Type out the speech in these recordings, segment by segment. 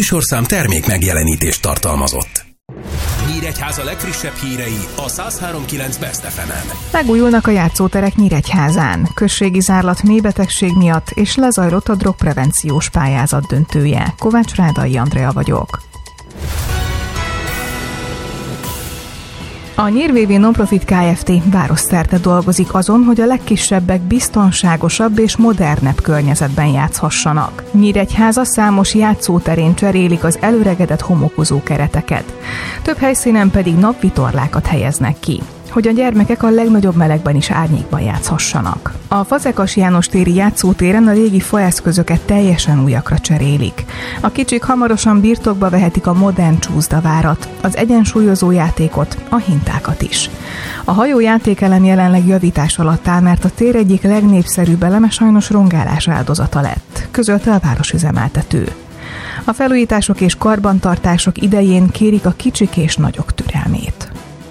műsorszám termék megjelenítést tartalmazott. Nyíregyháza legfrissebb hírei a 103.9 Best FM-en. Megújulnak a játszóterek Nyíregyházán. Községi zárlat mélybetegség miatt és lezajlott a drogprevenciós pályázat döntője. Kovács Rádai Andrea vagyok. A Nyír-VV Nonprofit Kft. Városszerte dolgozik azon, hogy a legkisebbek biztonságosabb és modernebb környezetben játszhassanak. Nyíregyháza számos játszóterén cserélik az előregedett homokozó kereteket. Több helyszínen pedig napvitorlákat helyeznek ki, hogy a gyermekek a legnagyobb melegben is árnyékban játszhassanak. A Fazekas János téri játszótéren a régi faeszközöket teljesen újakra cserélik. A kicsik hamarosan birtokba vehetik a modern csúszdavárat, az egyensúlyozó játékot, a hintákat is. A hajójátékelem jelenleg javítás alatt áll, mert a tér egyik legnépszerűbb eleme sajnos rongálás áldozata lett, közölte a városüzemeltető. A felújítások és karbantartások idején kérik a kicsik és nagyok türelmét.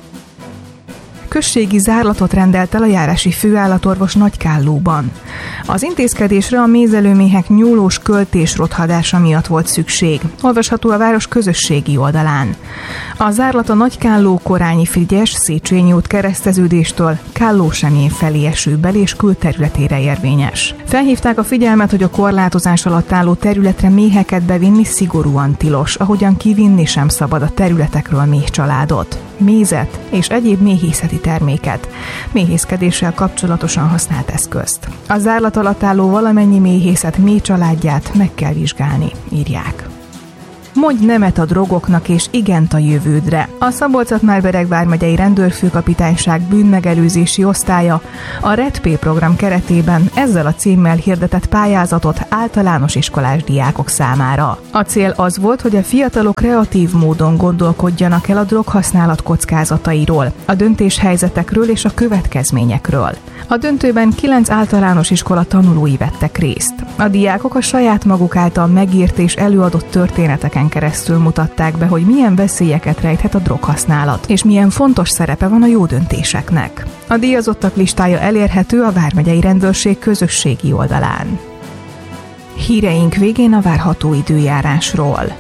Községi zárlatot rendelt el a járási főállatorvos Nagykállóban. Az intézkedésre a mézelőméhek nyúlós költés rothadása miatt volt szükség. Olvasható a város közösségi oldalán. A zárlat a Nagykálló Korányi Frigyes Széchenyi út kereszteződéstől Kálló-Semjén felé eső bel- és külterületére érvényes. Felhívták a figyelmet, hogy a korlátozás alatt álló területre méheket bevinni szigorúan tilos, ahogyan kivinni sem szabad a területekről méhcsaládot, mézet és egyéb méhészeti terméket, méhészkedéssel kapcsolatosan használt eszközt. A zárlat alatt álló valamennyi méhészet méhcsaládját meg kell vizsgálni, írják. Mondj nemet a drogoknak és igent a jövődre. A Szabolcs-Szatmár-Bereg vármegyei rendőrfőkapitányság bűnmegelőzési osztálya a REDP program keretében ezzel a címmel hirdetett pályázatot általános iskolás diákok számára. A cél az volt, hogy a fiatalok kreatív módon gondolkodjanak el a droghasználat kockázatairól, a döntéshelyzetekről és a következményekről. A döntőben 9 általános iskola tanulói vettek részt. A diákok a saját maguk által megírt és előadott történeteken keresztül mutatták be, hogy milyen veszélyeket rejthet a droghasználat, és milyen fontos szerepe van a jó döntéseknek. A díjazottak listája elérhető a vármegyei rendőrség közösségi oldalán. Híreink végén a várható időjárásról.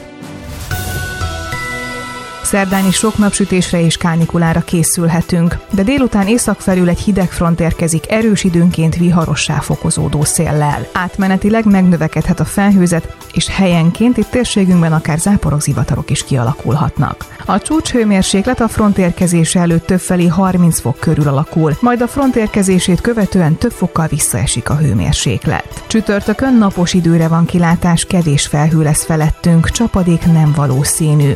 Szerdán is sok napsütésre és kánikulára készülhetünk, de délután észak felül egy hideg front érkezik erős időnként viharossá fokozódó széllel. Átmenetileg megnövekedhet a felhőzet, és helyenként itt térségünkben akár záporok, zivatarok is kialakulhatnak. A csúcshőmérséklet a front érkezése előtt többfelé 30 fok körül alakul, majd a front érkezését követően több fokkal visszaesik a hőmérséklet. Csütörtökön napos időre van kilátás, kevés felhő lesz felettünk, csapadék nem valószínű.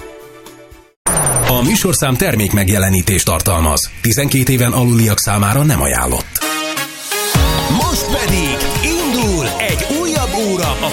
A műsorszám termék megjelenítést tartalmaz. 12 éven aluliak számára nem ajánlott. Most pedig indul egy újabb óra a